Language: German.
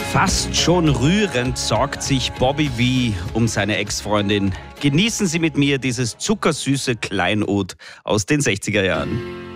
Fast schon rührend sorgt sich Bobby V um seine Ex-Freundin. Genießen Sie mit mir dieses zuckersüße Kleinod aus den 60er Jahren.